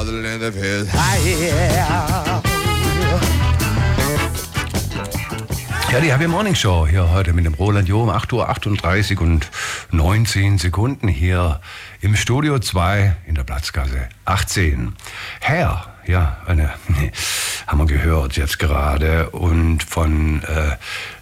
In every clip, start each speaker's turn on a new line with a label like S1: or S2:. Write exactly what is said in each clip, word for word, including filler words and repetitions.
S1: the length of his hair.
S2: Ja, die Happy Morning Show hier heute mit dem Roland Jo um acht Uhr achtunddreißig und neunzehn Sekunden hier im Studio zwei in der Platzgasse achtzehn. Hair, ja, eine, haben wir gehört jetzt gerade und von äh,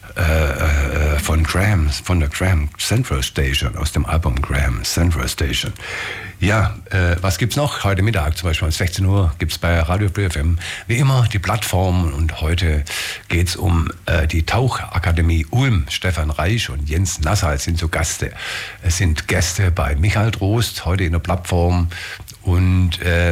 S2: äh, äh, von Graham, von der Graham Central Station, aus dem Album Graham Central Station. Ja, äh, was gibt's noch? Heute Mittag zum Beispiel um sechzehn Uhr gibt's bei Radio Free F M wie immer die Plattform und heute geht's um äh, die Tauchakademie Ulm. Stefan Reich und Jens Nassal sind so Gäste. Es sind Gäste bei Michael Trost heute in der Plattform und äh,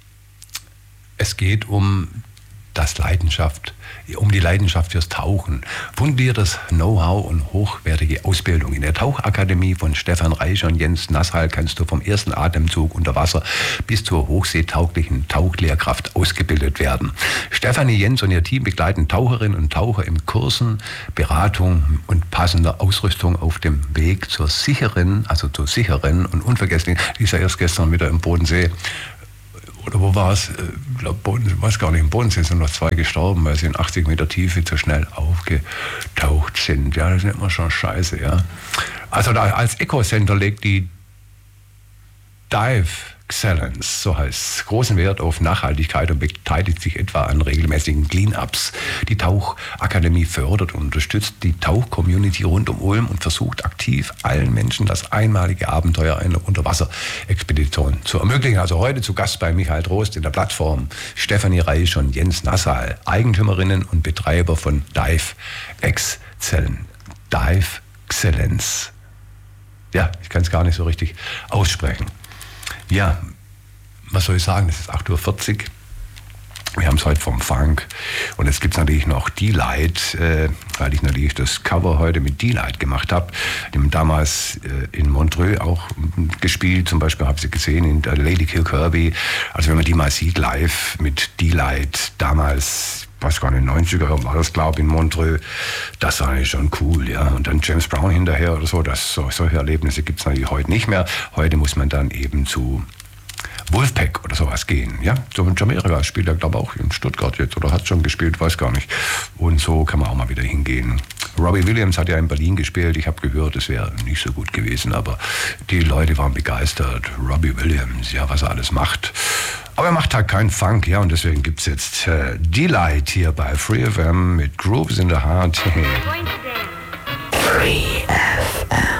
S2: es geht um das Leidenschaft, um die Leidenschaft fürs Tauchen, fundiertes Know-how und hochwertige Ausbildung. In der Tauchakademie von Stefan Reich und Jens Nassal kannst du vom ersten Atemzug unter Wasser bis zur hochseetauglichen Tauchlehrkraft ausgebildet werden. Stefanie, Jens und ihr Team begleiten Taucherinnen und Taucher in Kursen, Beratung und passender Ausrüstung auf dem Weg zur sicheren, also zur sicheren und unvergesslichen, die ist ja erst gestern wieder im Bodensee. Oder wo war es? Ich glaube, ich weiß gar nicht, im Bodensee sind noch zwei gestorben, weil sie in achtzig Meter Tiefe zu schnell aufgetaucht sind. Ja, das ist immer schon scheiße, ja. Also da als Eco-Center legt die Dive Excellence, so heißt es, großen Wert auf Nachhaltigkeit und beteiligt sich etwa an regelmäßigen Clean-Ups. Die Tauchakademie fördert und unterstützt die Tauch-Community rund um Ulm und versucht aktiv allen Menschen das einmalige Abenteuer einer Unterwasserexpedition zu ermöglichen. Also heute zu Gast bei Michael Trost in der Plattform Stefanie Reich und Jens Nassal, Eigentümerinnen und Betreiber von Dive Excellence. Dive Excellence. Ja, ich kann es gar nicht so richtig aussprechen. Ja, was soll ich sagen, es ist acht Uhr vierzig. Wir haben es heute vom Funk. Und jetzt gibt es natürlich noch D-Light, äh, weil ich natürlich das Cover heute mit D-Light gemacht habe. Die haben damals äh, in Montreux auch gespielt. Zum Beispiel habe ich sie gesehen in der Lady Kill Kirby. Also wenn man die mal sieht live mit D-Light, damals, ich weiß gar nicht, neunziger war das, glaube ich, in Montreux. Das war eigentlich schon cool, ja. Und dann James Brown hinterher oder so. Das, so solche Erlebnisse gibt es natürlich heute nicht mehr. Heute muss man dann eben zu Wolfpack oder sowas gehen, ja. So in Jamaika spielt er, glaube ich, auch in Stuttgart jetzt oder hat schon gespielt, weiß gar nicht. Und so kann man auch mal wieder hingehen. Robbie Williams hat ja in Berlin gespielt. Ich habe gehört, es wäre nicht so gut gewesen, aber die Leute waren begeistert. Robbie Williams, ja, was er alles macht. Aber er macht halt keinen Funk, ja, und deswegen gibt es jetzt äh, D-Light hier bei Free F M mit Grooves in the Heart. Free F M.